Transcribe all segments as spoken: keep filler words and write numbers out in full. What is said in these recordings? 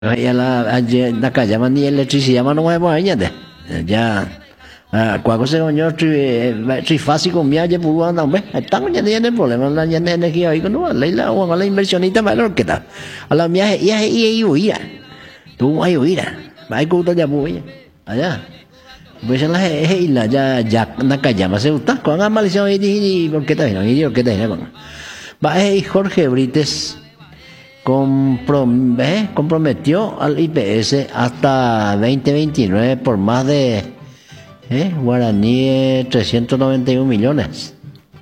ya la naka llama ni electricidad mano nuevo aña de ya cuando se coño tri fácil con viaje por anda hombre estamos ya tiene problema la ya energía ahí con no la o la inversionista valor que tal a la viaje y ahí y huía tú ahí huía vai cuto ya voy allá pues en la isla ya ya naka llama se gusta con la maldición y porque está bien y porque está bien va Jorge Brites Comprom ¿eh? comprometió al I P S hasta veinte veintinueve por más de ¿eh? guaraní trescientos noventa y uno millones.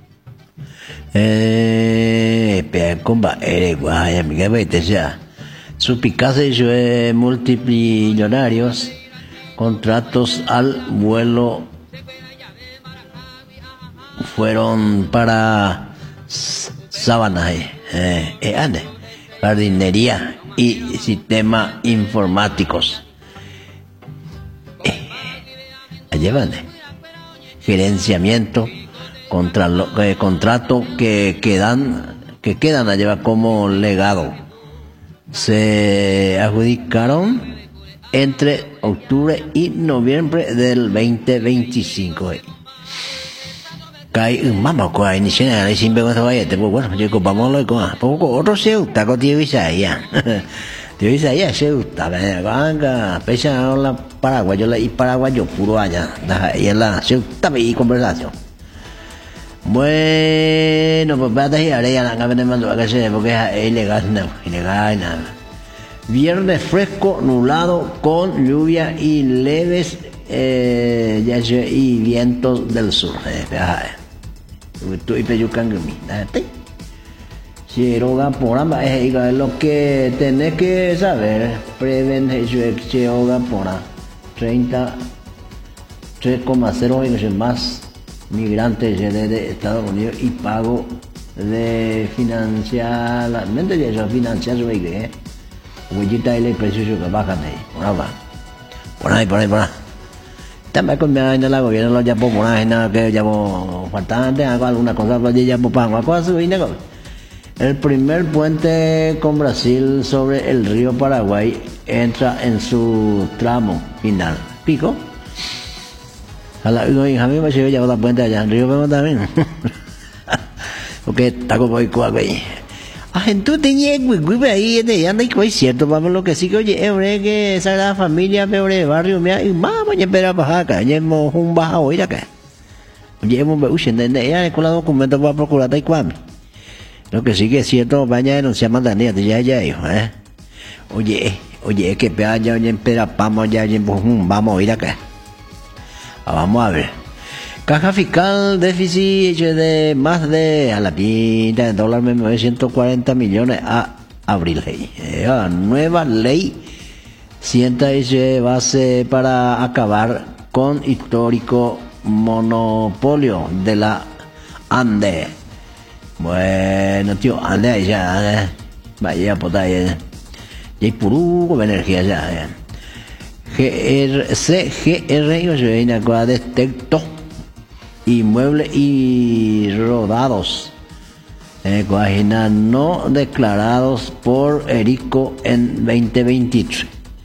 Eh, comba, eh, guay, amiga, vete ya. Su Picasso y eh, multimillonarios contratos al vuelo fueron para sábanas, eh, eh, ande. Jardinería y sistemas informáticos. Eh, llevan gerenciamiento, contra lo, eh, contrato que quedan que quedan a llevar como legado. Se adjudicaron entre octubre y noviembre del veinte veinticinco. Cái mama của anh sẽ là xin bên thôi vậy, thì bueno, yo ocupamos lo con, poco otro seu, ta con tío Isaías, tío Isaías seu, ta ven, venga, pesa la paraguayo la y paraguayo puro allá, y la seu, ta y conversación. Bueno, pues para ahí ahora ya la me mandó a que se porque es ilegal, no, ilegal nada. Viernes fresco, nublado, con lluvia y leves eh, ya y vientos del sur. Eh, tu y peyucan mi date si roga por ambas es lo que tenés que saber preven se roga por treinta tres coma cero veces más migrantes de Estados Unidos y pago de financialmente de eso financiar su iglesia huellita y el precio que bajan ahí por ahí por ahí por ahí por ahí también con mi en la gobierno lo llamo por ahí nada que llamo faltante hago alguna cosa lo llamo para algo así el primer puente con Brasil sobre el río Paraguay entra en su tramo final pico a la a mí me llevo ya la puente allá el río vemos también porque está como hoy ahí ah entonces tenía que ahí de anda y es cierto vamos lo que sí que oye es que esa la familia peor barrio mía y más voy a esperar para acá llevamos un bajo hoy acá llevamos usen de ya con los documentos para procurar y cuándo lo que sí que es cierto vaya a denunciar mandanía de ya ya hijo eh oye oye que pea ya oye espera vamos ya vamos a ir acá vamos a ver. Caja fiscal, déficit de más de a la pinta de dólar novecientos cuarenta millones a abril. Eh, nueva ley sienta ese base para acabar con histórico monopolio de la ANDE. Bueno, tío, ANDE ya, eh. Vaya puta, ya hay puro energía ya. Eh. G R C G R yo soy una cosa detectó inmuebles y rodados eh, páginas no declarados por Erico en veinte veintitrés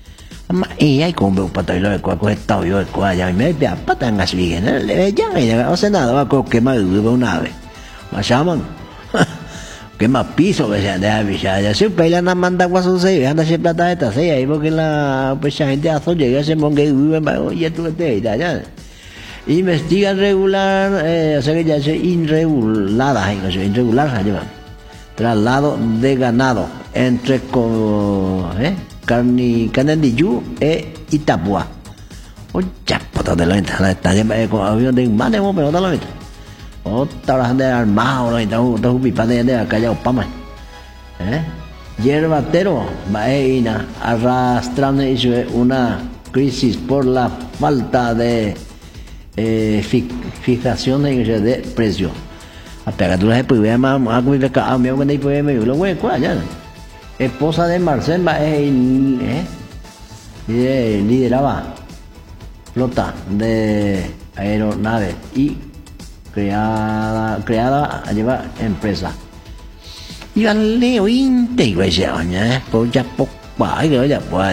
y hay como un patrullero de cuaco estado yo de cuaya y me vea patan as bien ya ya o sea nada va con que más de una vez más llaman que más piso que se de avisar ya se pela na manda guaso se anda se plata esta se ahí porque la pues la gente aso llega se mongue y tú te ya investigan regular, eh, o sea que ya es irregulada, irregular, traslado de ganado entre co, eh, Carni, Canandillú e Itapúa. Oye, puta de la venta, está de con avión de más de un pero de la venta. Otra gente armado, la venta, otra pipa de de acá ya opama. Eh, yerbatero, vaina, arrastrando una crisis por la falta de Eh, fijación de precio a pegaduras de pues más algo de acá a mí cuando hay pues me lo voy a ya esposa de Marcel va eh, eh lideraba flota de aeronaves y creada creada a llevar empresa y al leo inte iglesia eh pues ya poco Ay, que ya, pues.